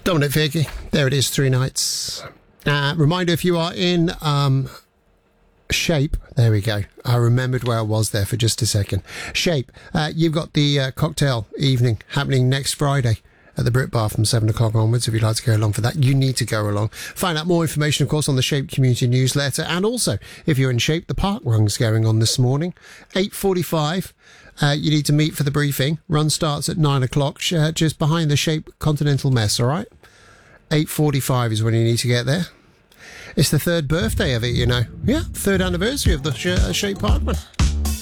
Dominic Fierke, there it is, 3 nights. Reminder, if you are in Shape, there we go. I remembered where I was there for just a second. Shape, you've got the cocktail evening happening next Friday at the Brit Bar from 7 o'clock onwards. If you'd like to go along for that, you need to go along. Find out more information, of course, on the Shape community newsletter. And also, if you're in Shape, the park run's going on this morning, 8:45. You need to meet for the briefing. Run starts at 9 o'clock, just behind the Shape Continental Mess, all right? 8:45 is when you need to get there. It's the 3rd birthday of it, you know. Yeah, 3rd anniversary of the Shape Park run.